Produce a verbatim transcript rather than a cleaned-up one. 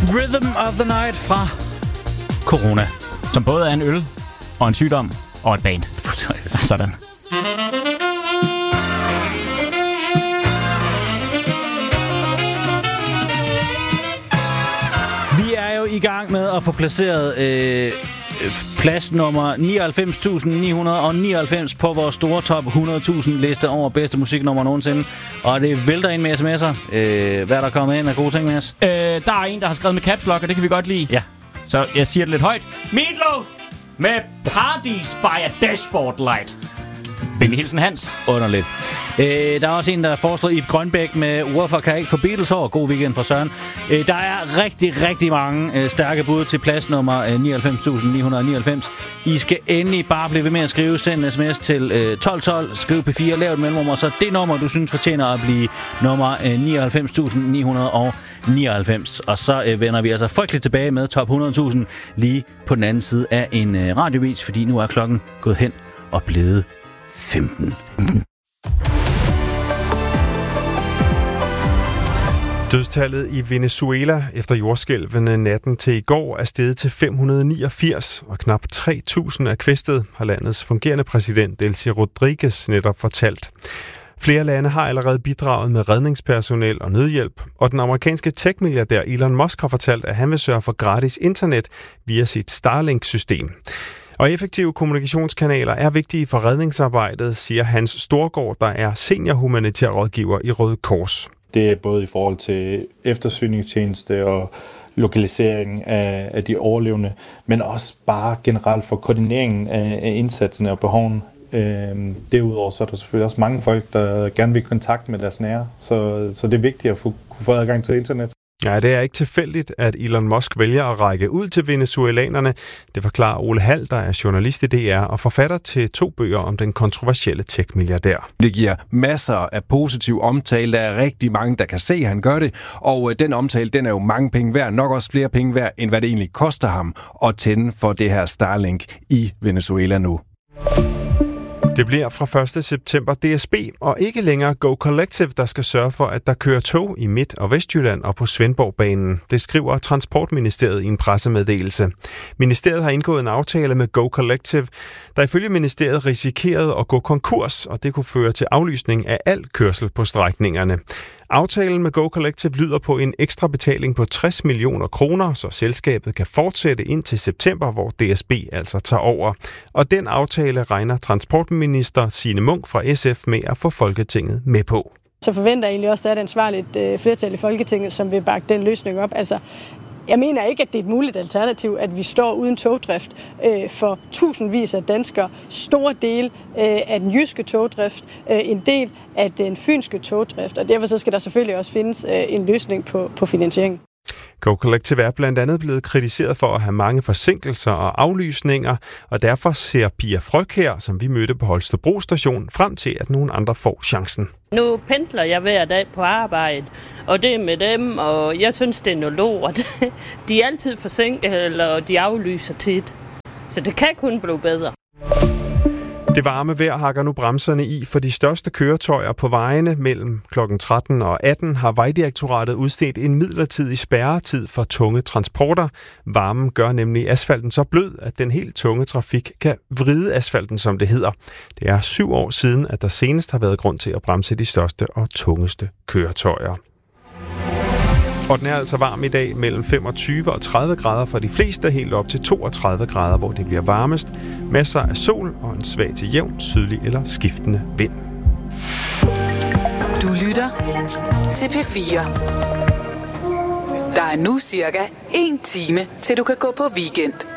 Rhythm of the Night fra Corona. Som både er en øl og en sygdom og et band. Sådan. Vi er jo i gang med at få placeret øh, plads nummer nioghalvfems tusind ni hundrede nioghalvfems på vores store top hundrede tusind liste over bedste musiknummer nogensinde. Og det vælter ind med sms'er. Øh, hvad er der kommet ind af gode ting med os? Øh, der er en, der har skrevet med caps lock, og det kan vi godt lide. Ja. Så jeg siger det lidt højt. Meatloaf med Paradise by a Dashboard Light. Venlig hilsen Hans. Underligt. Øh, der er også en, der foreslår Ib Grønbæk med Hvorfor kan jeg ikke få Beatles over? God weekend for Søren. Øh, der er rigtig, rigtig mange øh, stærke bud til plads nummer øh, nioghalvfems tusind ni hundrede nioghalvfems. I skal endelig bare blive ved med at skrive. Send en sms til øh, tolv tolv. Skriv P fire. Lav et mellemrum, og så det nummer, du synes fortjener at blive nummer øh, nioghalvfems tusind ni hundrede nioghalvfems. Og så øh, vender vi altså frygteligt tilbage med top hundrede tusind lige på den anden side af en øh, radiovis, fordi nu er klokken gået hen og blevet femten. Dødstallet i Venezuela efter jordskælvene natten til i går er steget til fem hundrede niogfirs, og knap tre tusind er kvæstet, har landets fungerende præsident Delcy Rodriguez netop fortalt. Flere lande har allerede bidraget med redningspersonel og nødhjælp, og den amerikanske tech-milliardær Elon Musk har fortalt, at han vil sørge for gratis internet via sit Starlink-system. Og effektive kommunikationskanaler er vigtige for redningsarbejdet, siger Hans Storgård, der er senior humanitær rådgiver i Røde Kors. Det er både i forhold til eftersøgningstjeneste og lokalisering af, af de overlevende, men også bare generelt for koordineringen af, af indsatsene og behovene. Øhm, derudover så er der selvfølgelig også mange folk, der gerne vil i kontakt med deres nære, så, så det er vigtigt at få, kunne få adgang til internet. Ja, det er ikke tilfældigt, at Elon Musk vælger at række ud til venezuelanerne. Det forklarer Ole Hall, der er journalist i D R og forfatter til to bøger om den kontroversielle tech-milliardær. Det giver masser af positiv omtale. Der er rigtig mange, der kan se, at han gør det. Og den omtale, den er jo mange penge værd. Nok også flere penge værd, end hvad det egentlig koster ham at tænde for det her Starlink i Venezuela nu. Det bliver fra første september D S B og ikke længere Go Collective, der skal sørge for, at der kører tog i Midt- og Vestjylland og på Svendborgbanen. Det skriver Transportministeriet i en pressemeddelelse. Ministeriet har indgået en aftale med Go Collective, der ifølge ministeriet risikerede at gå konkurs, og det kunne føre til aflysning af al kørsel på strækningerne. Aftalen med Go Collective lyder på en ekstra betaling på tres millioner kroner, så selskabet kan fortsætte ind til september, hvor D S B altså tager over. Og den aftale regner transportminister Signe Munk fra S F med at få Folketinget med på. Så forventer jeg egentlig også, at der er et ansvarligt flertal i Folketinget, som vil bakke den løsning op. Altså, jeg mener ikke, at det er et muligt alternativ, at vi står uden togdrift øh, for tusindvis af danskere. Stor del øh, af den jyske togdrift, øh, en del af den fynske togdrift, og derfor så skal der selvfølgelig også findes øh, en løsning på, på finansieringen. Go Collective er blandt andet blevet kritiseret for at have mange forsinkelser og aflysninger, og derfor ser Pia Fryg her, som vi mødte på Holstebro station, frem til, at nogle andre får chancen. Nu pendler jeg hver dag på arbejde, og det er med dem, og jeg synes, det er noget lort. De er altid forsinket, eller de aflyser tit, så det kan kun blive bedre. Det varme vejr hakker nu bremserne i for de største køretøjer på vejene. Mellem klokken tretten og atten har Vejdirektoratet udstedt en midlertidig spærretid for tunge transporter. Varmen gør nemlig asfalten så blød, at den helt tunge trafik kan vride asfalten, som det hedder. Det er syv år siden, at der senest har været grund til at bremse de største og tungeste køretøjer. Og den er altså varm i dag, mellem femogtyve og tredive grader for de fleste, helt op til toogtredive grader, hvor det bliver varmest. Masser af sol og en svag til jævn, sydlig eller skiftende vind. Du lytter til P fire. Der er nu cirka en time, til du kan gå på weekend.